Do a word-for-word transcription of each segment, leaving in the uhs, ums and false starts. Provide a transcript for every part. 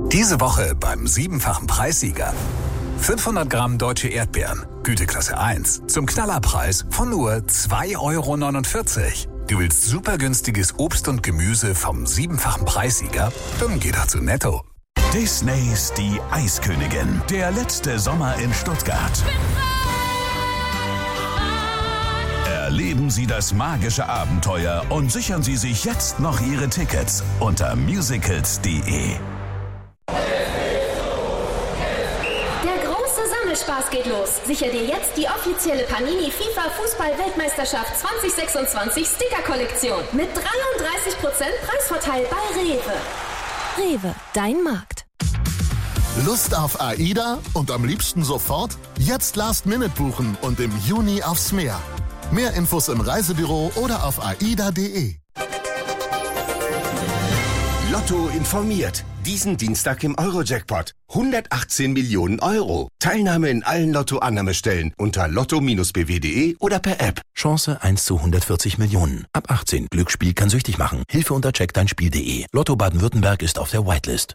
Diese Woche beim siebenfachen Preissieger. fünfhundert Gramm deutsche Erdbeeren, Güteklasse eins, zum Knallerpreis von nur zwei Euro neunundvierzig. Du willst super günstiges Obst und Gemüse vom siebenfachen Preissieger? Dann geh doch zu Netto. Disneys Die Eiskönigin. Der letzte Sommer in Stuttgart. Erleben Sie das magische Abenteuer und sichern Sie sich jetzt noch Ihre Tickets unter musicals punkt de. Spaß geht los. Sicher dir jetzt die offizielle Panini FIFA Fußball-Weltmeisterschaft zwanzig sechsundzwanzig Sticker-Kollektion mit dreiunddreißig Prozent Preisvorteil bei Rewe. Rewe, dein Markt. Lust auf AIDA und am liebsten sofort? Jetzt Last Minute buchen und im Juni aufs Meer. Mehr Infos im Reisebüro oder auf aida punkt de. Lotto informiert. Diesen Dienstag im Euro-Jackpot. hundertachtzehn Millionen Euro. Teilnahme in allen Lotto-Annahmestellen unter lotto Bindestrich b w punkt de oder per App. Chance eins zu hundertvierzig Millionen. Ab achtzehn. Glücksspiel kann süchtig machen. Hilfe unter check dein Spiel punkt de. Lotto Baden-Württemberg ist auf der Whitelist.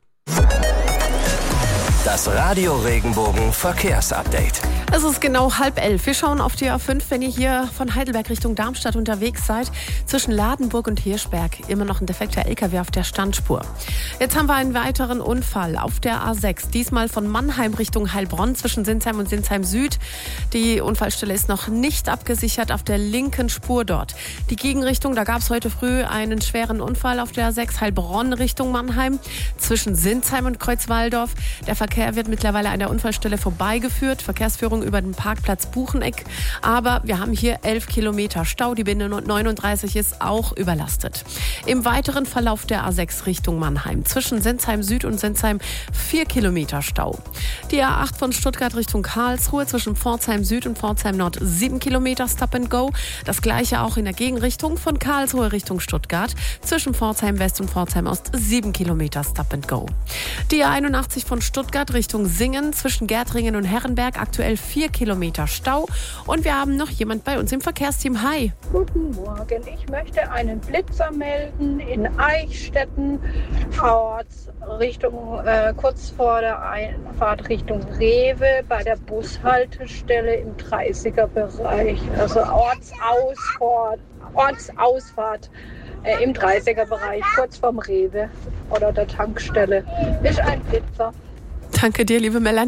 Das Radio Regenbogen Verkehrsupdate. Es ist genau halb elf. Wir schauen auf die A fünf, wenn ihr hier von Heidelberg Richtung Darmstadt unterwegs seid. Zwischen Ladenburg und Hirschberg immer noch ein defekter L K W auf der Standspur. Jetzt haben wir einen weiteren Unfall auf der A sechs. Diesmal von Mannheim Richtung Heilbronn zwischen Sinsheim und Sinsheim Süd. Die Unfallstelle ist noch nicht abgesichert auf der linken Spur dort. Die Gegenrichtung, da gab es heute früh einen schweren Unfall auf der A sechs Heilbronn Richtung Mannheim zwischen Sinsheim und Kreuzwaldorf. Der Verkehr wird mittlerweile an der Unfallstelle vorbeigeführt. Verkehrsführung über den Parkplatz Bucheneck. Aber wir haben hier elf Kilometer Stau. Die B neununddreißig ist auch überlastet. Im weiteren Verlauf der A sechs Richtung Mannheim. Zwischen Sinsheim Süd und Sinsheim vier Kilometer Stau. Die A acht von Stuttgart Richtung Karlsruhe. Zwischen Pforzheim Süd und Pforzheim Nord sieben Kilometer Stop and Go. Das gleiche auch in der Gegenrichtung von Karlsruhe Richtung Stuttgart. Zwischen Pforzheim West und Pforzheim Ost sieben Kilometer Stop and Go. Die A einundachtzig von Stuttgart Richtung Singen. Zwischen Gärtringen und Herrenberg aktuell vier Kilometer Stau. Und wir haben noch jemand bei uns im Verkehrsteam. Hi. Guten Morgen. Ich möchte einen Blitzer melden in Eichstätten, Orts, Richtung, äh, kurz vor der Einfahrt Richtung Rewe bei der Bushaltestelle im dreißiger Bereich. Also Ortsausfahrt, Ortsausfahrt äh, im dreißiger Bereich, kurz vorm Rewe oder der Tankstelle. Ist ein Blitzer. Danke dir, liebe Melanie.